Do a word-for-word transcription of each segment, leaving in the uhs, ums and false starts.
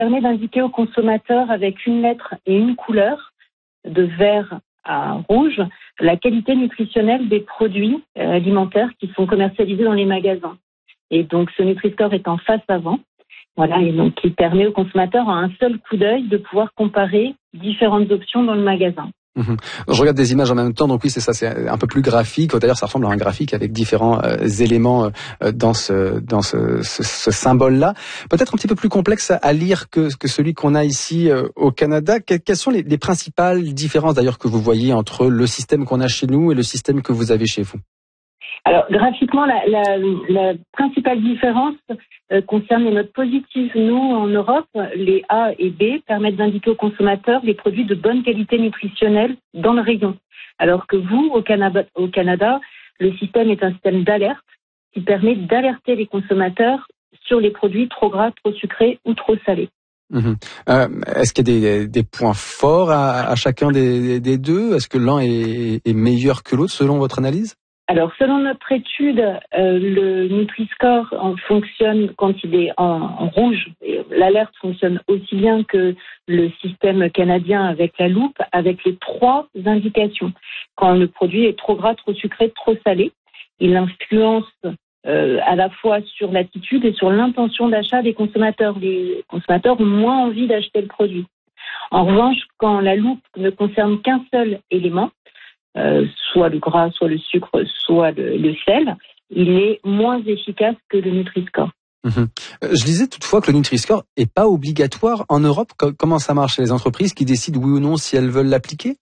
permet d'indiquer au consommateur avec une lettre et une couleur, de vert à rouge, la qualité nutritionnelle des produits euh, alimentaires qui sont commercialisés dans les magasins. Et donc ce Nutri-Score est en face avant. Voilà, et donc il permet au consommateur à un seul coup d'œil de pouvoir comparer différentes options dans le magasin. Mmh. Je regarde des images en même temps, donc oui, c'est ça, c'est un peu plus graphique. D'ailleurs, ça ressemble à un graphique avec différents euh, éléments euh, dans ce dans ce, ce, ce symbole-là. Peut-être un petit peu plus complexe à lire que, que celui qu'on a ici euh, au Canada. Que, quelles sont les, les principales différences d'ailleurs que vous voyez entre le système qu'on a chez nous et le système que vous avez chez vous? Alors, graphiquement, la, la, la principale différence euh, concerne les notes positives. Nous, en Europe, les A et B permettent d'indiquer aux consommateurs les produits de bonne qualité nutritionnelle dans le rayon. Alors que vous, au Canada, au Canada, le système est un système d'alerte qui permet d'alerter les consommateurs sur les produits trop gras, trop sucrés ou trop salés. Mmh. Euh, est-ce qu'il y a des, des points forts à, à chacun des, des deux? Est-ce que l'un est, est meilleur que l'autre selon votre analyse? Alors, selon notre étude, euh, le Nutri-Score en fonctionne quand il est en, en rouge. L'alerte fonctionne aussi bien que le système canadien avec la loupe, avec les trois indications. Quand le produit est trop gras, trop sucré, trop salé, il influence euh, à la fois sur l'attitude et sur l'intention d'achat des consommateurs. Les consommateurs ont moins envie d'acheter le produit. En revanche, quand la loupe ne concerne qu'un seul élément, Euh, soit le gras, soit le sucre, soit le, le sel, il est moins efficace que le Nutri-Score. Mmh. Je disais toutefois que le Nutri-Score est pas obligatoire en Europe. Comment ça marche? Les entreprises qui décident oui ou non si elles veulent l'appliquer?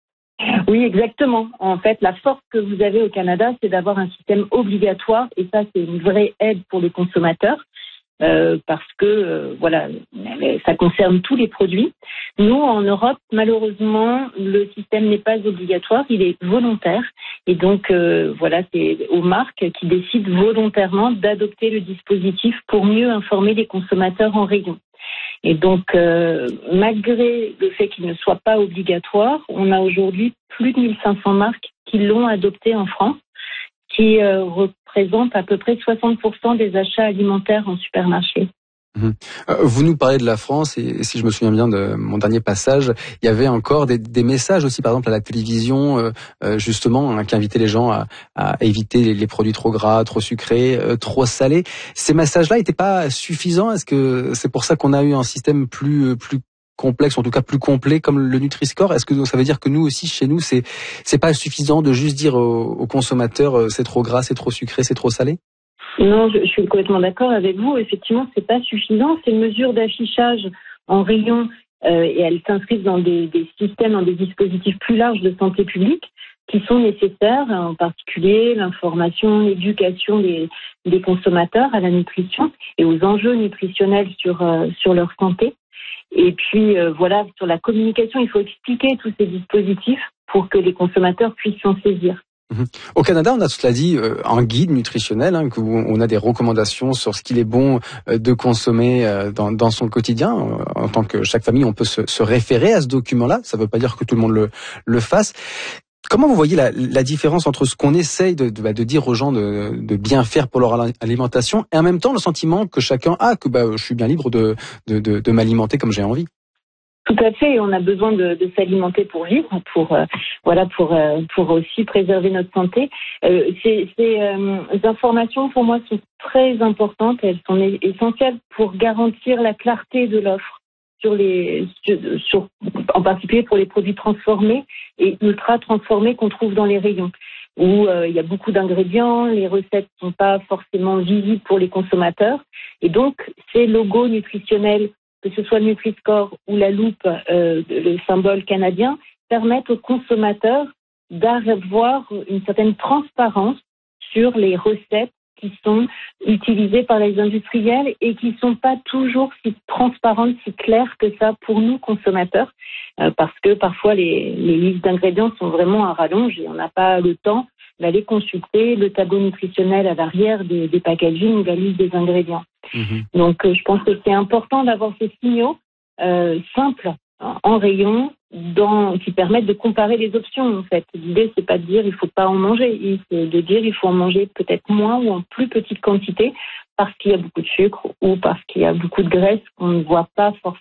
Oui, exactement. En fait, la force que vous avez au Canada, c'est d'avoir un système obligatoire et ça, c'est une vraie aide pour les consommateurs. Euh, parce que euh, voilà, ça concerne tous les produits. Nous, en Europe, malheureusement, le système n'est pas obligatoire, il est volontaire. Et donc, euh, voilà, c'est aux marques qui décident volontairement d'adopter le dispositif pour mieux informer les consommateurs en rayon. Et donc, euh, malgré le fait qu'il ne soit pas obligatoire, on a aujourd'hui plus de mille cinq cents marques qui l'ont adopté en France, qui euh, représente à peu près soixante pour cent des achats alimentaires en supermarché. Mmh. Vous nous parlez de la France et si je me souviens bien de mon dernier passage, il y avait encore des, des messages aussi, par exemple à la télévision, euh, justement, hein, qui invitaient les gens à, à éviter les, les produits trop gras, trop sucrés, euh, trop salés. Ces messages-là n'étaient pas suffisants. Est-ce que c'est pour ça qu'on a eu un système plus plus complexe, en tout cas plus complet comme le Nutri-Score? Est-ce que ça veut dire que nous aussi, chez nous, c'est c'est pas suffisant de juste dire aux, aux consommateurs euh, c'est trop gras, c'est trop sucré, c'est trop salé? Non, je, je suis complètement d'accord avec vous. Effectivement, c'est pas suffisant. Ces mesures d'affichage en rayon euh, et elles s'inscrivent dans des, des systèmes, dans des dispositifs plus larges de santé publique qui sont nécessaires, en particulier l'information, l'éducation des, des consommateurs à la nutrition et aux enjeux nutritionnels sur euh, sur leur santé. Et puis euh, voilà, sur la communication, il faut expliquer tous ces dispositifs pour que les consommateurs puissent s'en saisir. Mmh. Au Canada, on a cela dit euh, un guide nutritionnel, hein, où on a des recommandations sur ce qu'il est bon euh, de consommer euh, dans, dans son quotidien. Euh, en tant que chaque famille, on peut se, se référer à ce document-là. Ça ne veut pas dire que tout le monde le, le fasse. Comment vous voyez la, la différence entre ce qu'on essaye de, de, bah, de dire aux gens de, de bien faire pour leur alimentation et en même temps le sentiment que chacun a que bah, je suis bien libre de, de, de, de m'alimenter comme j'ai envie? Tout à fait, on a besoin de, de s'alimenter pour vivre, pour euh, voilà, pour euh, pour aussi préserver notre santé. Euh, ces ces euh, informations pour moi sont très importantes, elles sont essentielles pour garantir la clarté de l'offre sur les sur, sur en particulier pour les produits transformés et ultra transformés qu'on trouve dans les rayons, où euh, il y a beaucoup d'ingrédients, les recettes sont pas forcément visibles pour les consommateurs et donc ces logos nutritionnels, que ce soit le Nutri-Score ou la loupe, euh, le symbole canadien, permettent aux consommateurs d'avoir une certaine transparence sur les recettes qui sont utilisées par les industriels et qui ne sont pas toujours si transparentes, si claires que ça pour nous consommateurs, euh, parce que parfois les, les listes d'ingrédients sont vraiment à rallonge et on n'a pas le temps d'aller consulter le tableau nutritionnel à l'arrière des, des packaging ou la liste des ingrédients. Mmh. Donc, euh, je pense que c'est important d'avoir ces signaux euh, simples en, en rayon dans, qui permettent de comparer les options. En fait, l'idée c'est pas de dire il faut pas en manger, c'est de dire il faut en manger peut-être moins ou en plus petite quantité parce qu'il y a beaucoup de sucre ou parce qu'il y a beaucoup de graisse qu'on ne voit pas forcément